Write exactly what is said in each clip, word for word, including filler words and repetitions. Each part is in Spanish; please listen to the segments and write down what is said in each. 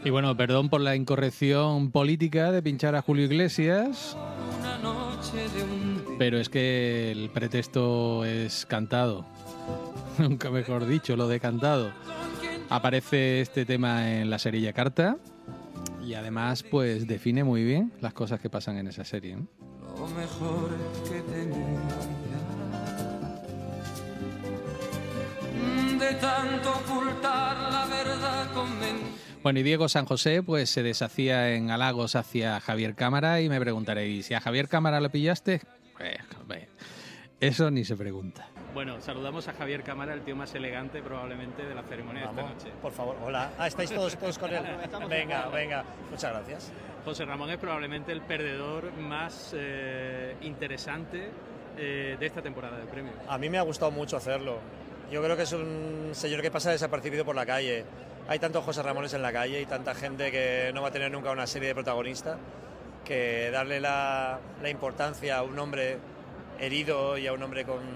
Y bueno, perdón por la incorrección política de pinchar a Julio Iglesias, pero es que el pretexto es cantado. Nunca mejor dicho, lo de cantado. Aparece este tema en la serie Yakarta y además pues define muy bien las cosas que pasan en esa serie, ¿no? Lo mejor que tenía de tanto ocultar la verdad con mentira. Bueno, y Diego San José pues se deshacía en halagos hacia Javier Cámara y me preguntaréis, ¿si a Javier Cámara lo pillaste? Pues, pues, eso ni se pregunta. Bueno, saludamos a Javier Cámara, el tío más elegante probablemente de la ceremonia Vamos, de esta noche. Por favor, hola. Ah, ¿estáis todos, todos con él? Venga, venga. Muchas gracias. José Ramón es probablemente el perdedor más eh, interesante eh, de esta temporada del premio. A mí me ha gustado mucho hacerlo. Yo creo que es un señor que pasa desapercibido por la calle. Hay tantos José Ramones en la calle y tanta gente que no va a tener nunca una serie de protagonista, que darle la, la importancia a un hombre herido y a un hombre con,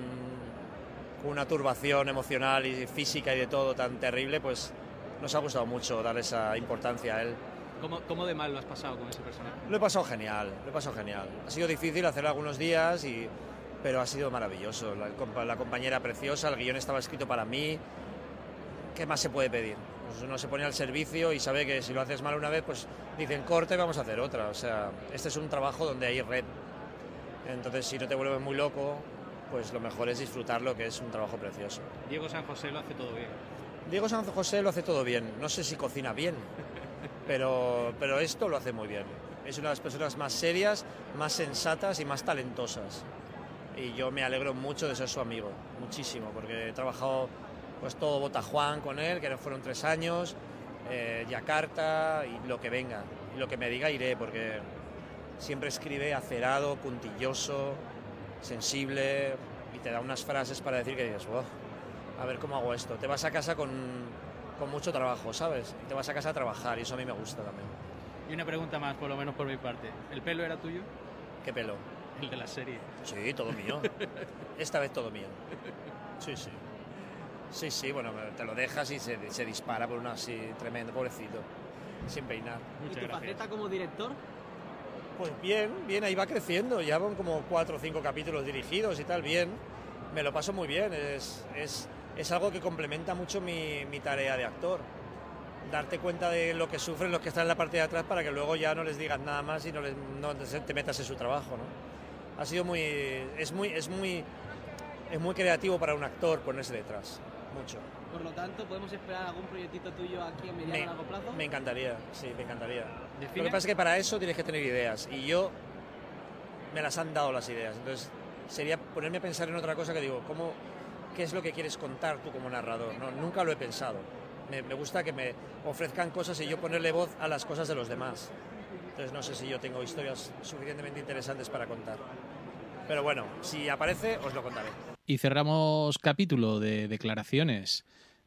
con una turbación emocional y física y de todo tan terrible, pues nos ha gustado mucho darle esa importancia a él. ¿Cómo, ¿Cómo de mal lo has pasado con ese personaje? Lo he pasado genial, lo he pasado genial. Ha sido difícil hacerlo algunos días, y, pero ha sido maravilloso. La, la compañera preciosa, el guión estaba escrito para mí. ¿Qué más se puede pedir? Pues uno se pone al servicio y sabe que si lo haces mal una vez, pues dicen corte, vamos a hacer otra. O sea, este es un trabajo donde hay red. Entonces, si no te vuelves muy loco, pues lo mejor es disfrutarlo, que es un trabajo precioso. Diego San José lo hace todo bien. Diego San José lo hace todo bien. No sé si cocina bien, pero, pero esto lo hace muy bien. Es una de las personas más serias, más sensatas y más talentosas. Y yo me alegro mucho de ser su amigo, muchísimo, porque he trabajado pues todo Botajuan con él, que fueron tres años, eh, Yakarta y lo que venga. Y lo que me diga iré, porque siempre escribe acerado, puntilloso, sensible, y te da unas frases para decir que dices, wow, a ver cómo hago esto. Te vas a casa con, con mucho trabajo, ¿sabes? Te vas a casa a trabajar y eso a mí me gusta también. Y una pregunta más, por lo menos por mi parte. ¿El pelo era tuyo? ¿Qué pelo? El de la serie. Sí, todo mío. Esta vez todo mío. Sí, sí. Sí, sí, bueno, te lo dejas y se, se dispara por una así tremendo, pobrecito, sin peinar. Muchas ¿Y tu gracias. Faceta como director? Pues bien, bien, ahí va creciendo, ya van como cuatro o cinco capítulos dirigidos y tal, bien. Me lo paso muy bien, es, es, es algo que complementa mucho mi, mi tarea de actor. Darte cuenta de lo que sufren los que están en la parte de atrás para que luego ya no les digas nada más y no, les, no te metas en su trabajo, ¿no? Ha sido muy, es muy, es muy, es muy creativo para un actor ponerse detrás. Mucho. Por lo tanto, ¿podemos esperar algún proyectito tuyo aquí a mediano o largo plazo? Me encantaría, sí, me encantaría. ¿Define? Lo que pasa es que para eso tienes que tener ideas, y yo me las han dado las ideas. Entonces, sería ponerme a pensar en otra cosa que digo, ¿cómo, ¿qué es lo que quieres contar tú como narrador? No, nunca lo he pensado. Me, me gusta que me ofrezcan cosas y yo ponerle voz a las cosas de los demás. Entonces, no sé si yo tengo historias suficientemente interesantes para contar. Pero bueno, si aparece, os lo contaré. Y cerramos capítulo de declaraciones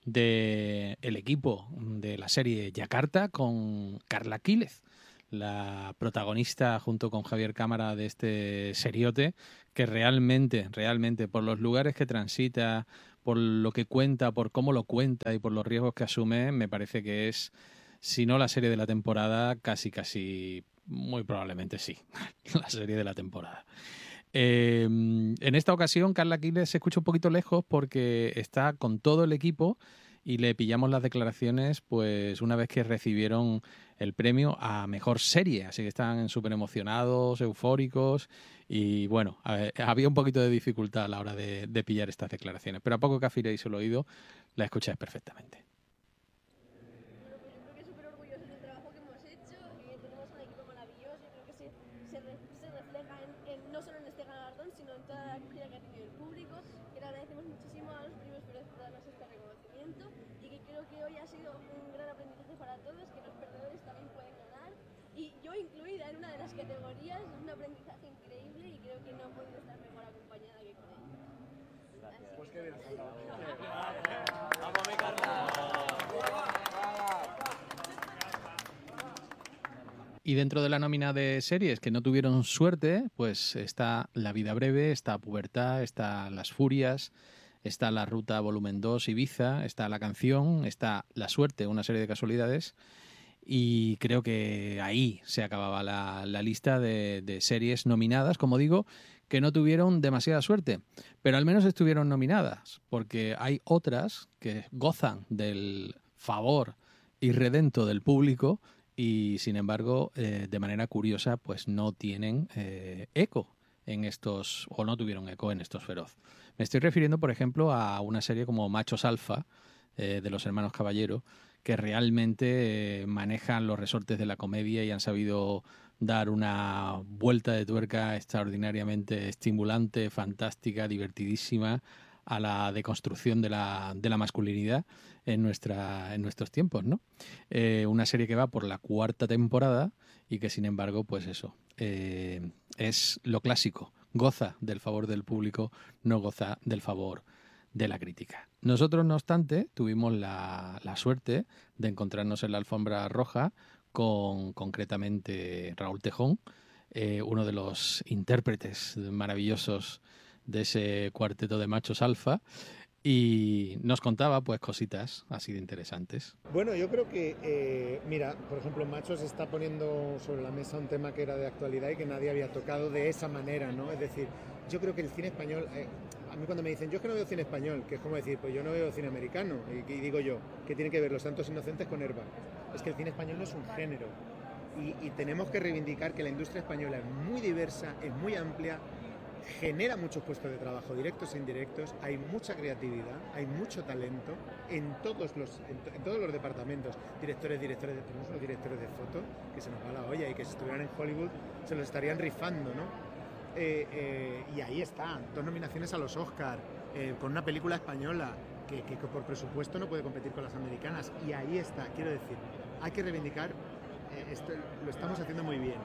del equipo de la serie Yakarta con Carla Quílez, la protagonista junto con Javier Cámara de este seriote, que realmente, realmente por los lugares que transita, por lo que cuenta, por cómo lo cuenta y por los riesgos que asume, me parece que es, si no la serie de la temporada, casi, casi, muy probablemente sí, la serie de la temporada. Eh, en esta ocasión Carla Quílez se escucha un poquito lejos porque está con todo el equipo y le pillamos las declaraciones pues una vez que recibieron el premio a Mejor Serie, así que están súper emocionados, eufóricos y bueno, ver, había un poquito de dificultad a la hora de, de pillar estas declaraciones, pero a poco que afiléis el oído la escucháis perfectamente. Incluida en una de las categorías, es un aprendizaje increíble y creo que no he podido estar mejor acompañada que con ella. Gracias. Pues qué bien has cantado. ¡Vamos, mi Carla! Y dentro de la nómina de series que no tuvieron suerte, pues está La vida breve, está Pubertad, está Las furias, está La ruta volumen dos Ibiza, está La canción, está La suerte, una serie de casualidades. Y creo que ahí se acababa la, la lista de, de series nominadas, como digo, que no tuvieron demasiada suerte, pero al menos estuvieron nominadas, porque hay otras que gozan del favor irredento del público y, sin embargo, eh, de manera curiosa, pues no tienen eh, eco en estos, o no tuvieron eco en estos Feroz. Me estoy refiriendo, por ejemplo, a una serie como Machos Alfa, eh, de los hermanos Caballero, que realmente eh, manejan los resortes de la comedia y han sabido dar una vuelta de tuerca extraordinariamente estimulante, fantástica, divertidísima a la deconstrucción de la, de la masculinidad en, nuestra, en nuestros tiempos, ¿no? Eh, una serie que va por la cuarta temporada y que, sin embargo, pues eso, eh, es lo clásico. Goza del favor del público, no goza del favor de la crítica. Nosotros, no obstante, tuvimos la, la suerte de encontrarnos en la alfombra roja con, concretamente, Raúl Tejón, eh, uno de los intérpretes maravillosos de ese cuarteto de machos alfa, y nos contaba pues cositas así de interesantes. Bueno, yo creo que, eh, mira, por ejemplo, Machos está poniendo sobre la mesa un tema que era de actualidad y que nadie había tocado de esa manera, ¿no? Es decir, yo creo que el cine español, eh, a mí cuando me dicen, yo es que no veo cine español, que es como decir, pues yo no veo cine americano, y, y digo yo, ¿qué tiene que ver Los Santos Inocentes con Herba? Es que el cine español no es un género, y, y tenemos que reivindicar que la industria española es muy diversa, es muy amplia, genera muchos puestos de trabajo, directos e indirectos, hay mucha creatividad, hay mucho talento en todos los, en, en todos los departamentos, directores, directores, de, tenemos unos directores de foto que se nos va la olla y que si estuvieran en Hollywood se los estarían rifando, ¿no? Eh, eh, y ahí están, dos nominaciones a los Oscar, eh, con una película española que, que, que por presupuesto no puede competir con las americanas, y ahí está, quiero decir, hay que reivindicar, eh, esto, lo estamos haciendo muy bien,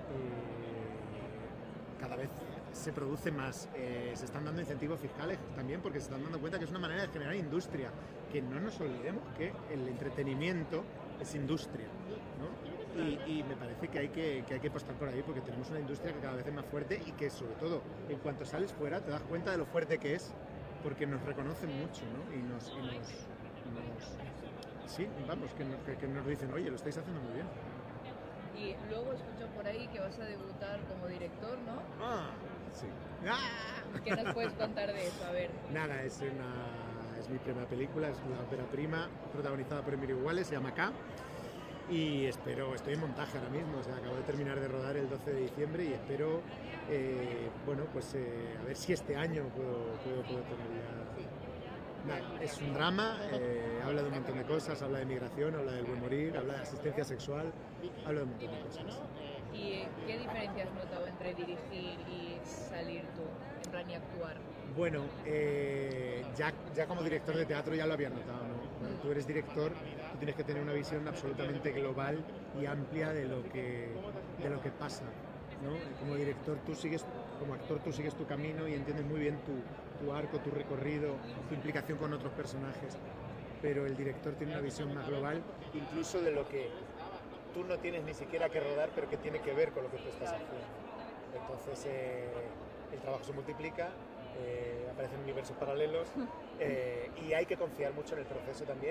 eh, cada vez se produce más, eh, se están dando incentivos fiscales también porque se están dando cuenta que es una manera de generar industria, que no nos olvidemos que el entretenimiento es industria, ¿no? Y, y me parece que hay que, que hay que apostar por ahí porque tenemos una industria que cada vez es más fuerte y que sobre todo en cuanto sales fuera te das cuenta de lo fuerte que es porque nos reconocen mucho, ¿no? Y nos, y nos, nos sí, vamos, que nos, que, que nos dicen, oye, lo estáis haciendo muy bien. Y luego escucho por ahí que vas a debutar como director, ¿no? Ah, sí. ¡Ah! ¿Qué nos puedes contar de eso? A ver. Nada, es una es mi primera película, es una ópera prima protagonizada por Emilio Iguales, se llama K. Y espero, estoy en montaje ahora mismo, o sea, acabo de terminar de rodar el doce de diciembre y espero, eh, bueno, pues eh, a ver si este año puedo, puedo, puedo tener ya... Nada, es un drama, eh, habla de un montón de cosas, habla de migración, habla del buen morir, habla de asistencia sexual, habla de un montón de cosas. ¿Y qué diferencia has notado entre dirigir y salir tú, en plan y actuar? Bueno, eh, ya, ya como director de teatro ya lo había notado, ¿no? Cuando tú eres director, tú tienes que tener una visión absolutamente global y amplia de lo que, de lo que pasa, ¿no? Como director tú sigues, como actor tú sigues tu camino y entiendes muy bien tu, tu arco, tu recorrido, tu implicación con otros personajes, pero el director tiene una visión más global, incluso de lo que tú no tienes ni siquiera que rodar, pero que tiene que ver con lo que tú estás haciendo. Entonces eh, el trabajo se multiplica, eh, aparecen universos paralelos eh, y hay que confiar mucho en el proceso también.